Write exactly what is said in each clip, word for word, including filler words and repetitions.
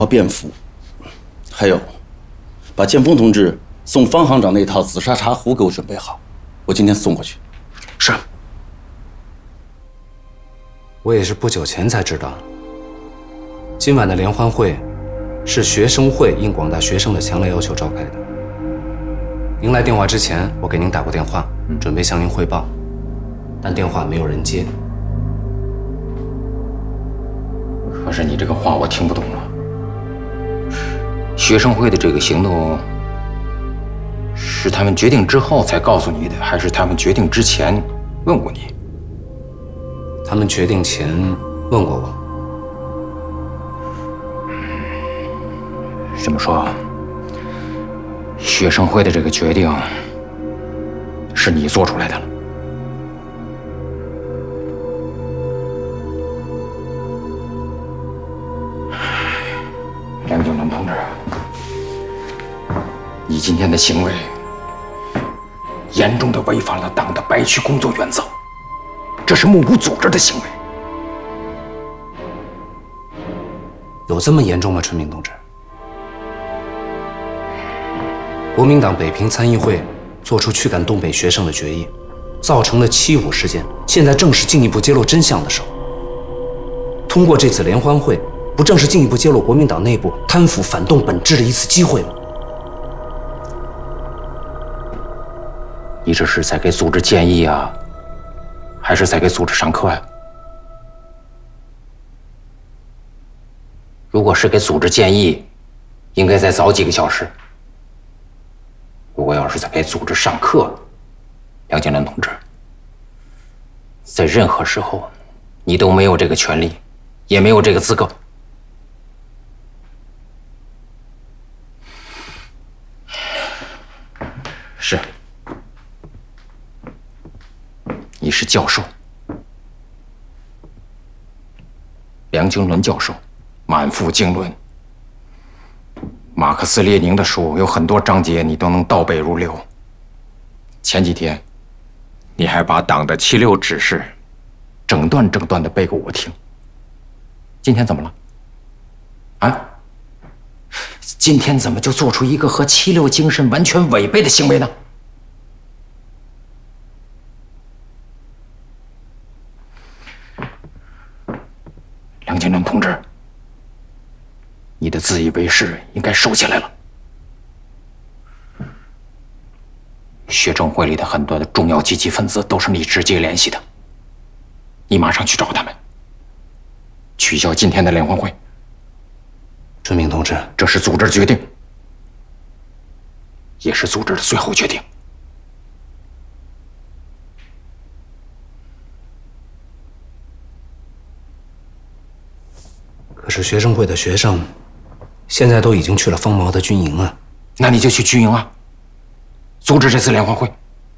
套便服，还有，把建峰同志送方行长那套紫砂茶壶给我准备好，我今天送过去。 是。 我也是不久前才知道，今晚的联欢会是学生会应广大学生的强烈要求召开的。您来电话之前，我给您打过电话，准备向您汇报，但电话没有人接。 可是你这个话我听不懂了。学生会的这个行动，是他们决定之后才告诉你的，还是他们决定之前问过你？ 他们决定前问过我。 这么说，学生会的这个决定是你做出来的了？梁景伦同志，你今天的行为严重的违反了党的白区工作原则，这是目无组织的行为。 有这么严重吗，春明同志？国民党北平参议会做出驱赶东北学生的决议，造成了七五事件，现在正是进一步揭露真相的时候。通过这次联欢会，不正是进一步揭露国民党内部贪腐反动本质的一次机会吗？ 你这是在给组织建议啊，还是在给组织上课呀？如果是给组织建议，应该再早几个小时。如果要是在给组织上课，梁建伦同志，在任何时候，你都没有这个权利，也没有这个资格。是，你是教授，梁经纶教授，满腹经纶。马克思列宁的书有很多章节你都能倒背如流。前几天，你还把党的七六指示整段整段的背给我听。今天怎么了？啊？今天怎么就做出一个和七六精神完全违背的行为呢？梁建伦同志，你的自以为是应该收起来了。学生会里的很多的重要积极分子都是你直接联系的，你马上去找他们，取消今天的联欢会。 春明同志， 这是组织决定，也是组织的最后决定。 可是学生会的学生现在都已经去了方毛的军营了。 那你就去军营啊，阻止这次联欢会。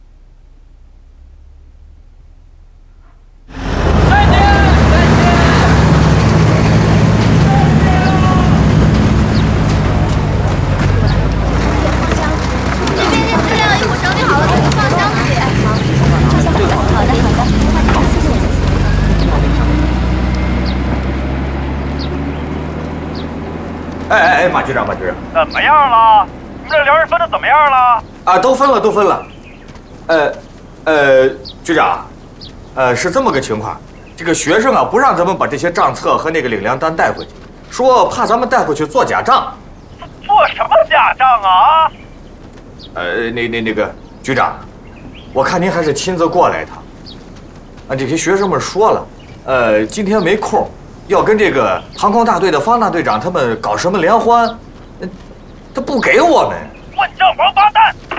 哎哎哎，马局长，马局长， 怎么样了？你们这粮食分的怎么样了？ 啊，都分了，都分了。呃，呃，局长，呃，是这么个情况，这个学生啊，不让咱们把这些账册和那个领粮单带回去，说怕咱们带回去做假账。 做什么假账啊？ 呃，那那那个局长，我看您还是亲自过来一趟。啊，这些学生们说了，呃，今天没空。要跟这个航空大队的方大队长他们搞什么联欢，他不给我们。 混账王八蛋！